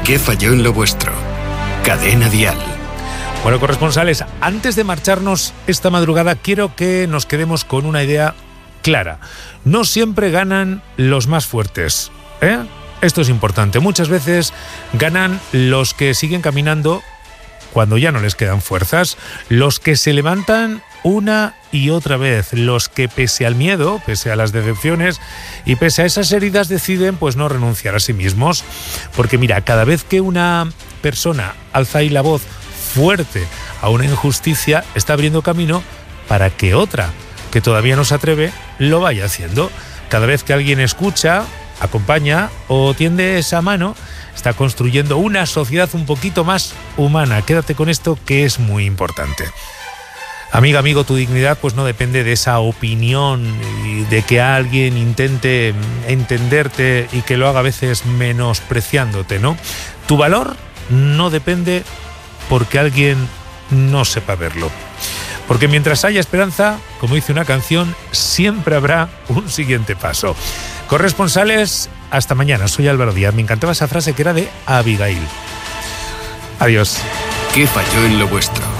¿Qué falló en lo vuestro? Cadena Dial. Bueno, corresponsales, antes de marcharnos esta madrugada, quiero que nos quedemos con una idea clara. No siempre ganan los más fuertes, ¿eh? Esto es importante. Muchas veces ganan los que siguen caminando cuando ya no les quedan fuerzas, los que se levantan una y otra vez, los que pese al miedo, pese a las decepciones y pese a esas heridas deciden pues no renunciar a sí mismos. Porque mira, cada vez que una persona alza ahí la voz fuerte a una injusticia, está abriendo camino para que otra, que todavía no se atreve, lo vaya haciendo. Cada vez que alguien escucha, acompaña o tiende esa mano, está construyendo una sociedad un poquito más humana. Quédate con esto, que es muy importante. Amiga, amigo, tu dignidad pues no depende de esa opinión y de que alguien intente entenderte y que lo haga a veces menospreciándote, ¿no? Tu valor no depende porque alguien no sepa verlo. Porque mientras haya esperanza, como dice una canción, siempre habrá un siguiente paso. Corresponsales, hasta mañana. Soy Álvaro Díaz. Me encantaba esa frase que era de Abigail. Adiós. ¿Qué falló en lo vuestro?